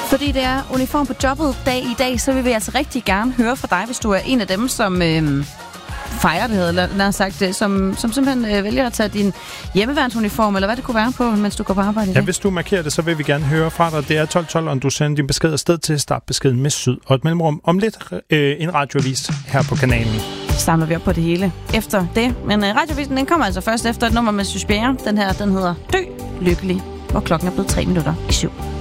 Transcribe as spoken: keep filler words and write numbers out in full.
Fordi det er uniform på jobbet dag i dag, så vil vi altså rigtig gerne høre fra dig, hvis du er en af dem, som øh, fejrer det, eller lad os sagt det, som, som simpelthen øh, vælger at tage din hjemmeværnsuniform, eller hvad det kunne være på, mens du går på arbejde i Ja, dag. hvis du markerer det, så vil vi gerne høre fra dig. Det er tolv tolv, og du sender din besked afsted til startbeskeden med Syd. Og et mellemrum om lidt øh, en radioavis her på kanalen. Samler vi op på det hele efter det. Men øh, radiovisen, den kommer altså først efter et nummer med Sys Bjerre. Den her, den hedder Dø Lykkelig, hvor klokken er blevet tre minutter i syv.